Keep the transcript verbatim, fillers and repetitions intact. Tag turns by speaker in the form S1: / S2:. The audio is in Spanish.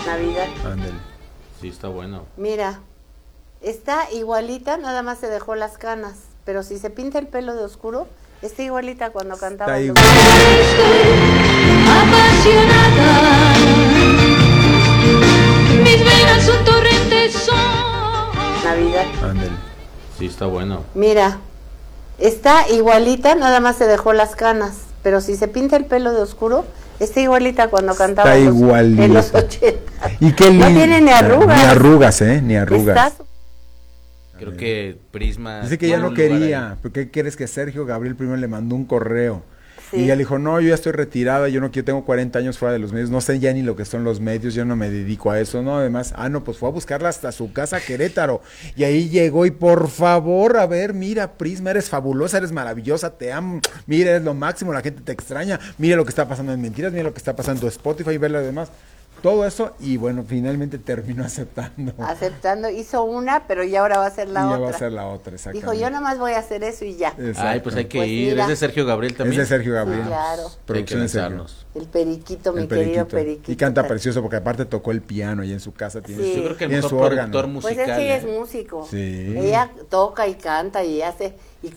S1: Navidad.
S2: Ándale.
S3: Sí, está bueno.
S1: Mira, está igualita, nada más se dejó las canas, pero si se pinta el pelo de oscuro, está igualita cuando cantaba.
S2: Está
S1: el
S2: igual.
S4: Apasionada, mis venas son torrentes son.
S1: Navidad.
S2: Ándale.
S3: Sí, está bueno.
S1: Mira, está igualita, nada más se dejó las canas, pero si se pinta el pelo de oscuro, está igualita cuando cantaba
S2: Está
S1: en los,
S2: igualita.
S1: en los ochenta.
S2: Y qué
S1: No
S2: lindo.
S1: tiene ni arrugas.
S2: Ni arrugas, ¿eh? Ni arrugas.
S1: Está
S3: Creo que Prisma...
S2: Dice que ya
S3: tiene
S2: no
S3: un lugar
S2: quería,
S3: ahí.
S2: ¿por qué quieres que Sergio Gabriel primero le mandó un correo?
S1: Sí.
S2: Y ella le dijo, no, yo ya estoy retirada, yo no quiero, tengo cuarenta años fuera de los medios, no sé ya ni lo que son los medios, yo no me dedico a eso, ¿no? Además, ah, no, pues fue a buscarla hasta su casa a Querétaro, y ahí llegó, y por favor, a ver, mira, Prisma, eres fabulosa, eres maravillosa, te amo, mira, eres lo máximo, la gente te extraña, mira lo que está pasando en Mentiras, mira lo que está pasando en Spotify, y ver lo demás. Todo eso, y bueno, finalmente terminó aceptando.
S1: aceptando, hizo una, pero ya ahora va a ser la
S2: y ya
S1: otra.
S2: va a ser la otra, exactamente.
S1: Dijo, yo nomás voy a hacer eso y ya.
S2: Exacto.
S3: Ay, pues hay que
S1: Pues
S3: ir.
S1: mira.
S3: Es de Sergio Gabriel
S2: Es
S3: también.
S2: de Sergio Gabriel.
S1: Sí, claro.
S3: Hay que
S2: Producción de Sergio.
S3: lanzarnos.
S1: El periquito, mi
S2: El
S1: querido
S2: periquito.
S1: periquito.
S2: Y canta precioso porque aparte tocó el piano y en su casa tiene,
S1: Sí.
S3: Yo creo que el
S2: tiene
S3: mejor
S2: su
S3: productor
S2: órgano.
S1: Pues
S3: musical.
S1: él sí
S3: ¿eh?
S1: es músico.
S2: Sí.
S1: Ella toca y canta y hace, y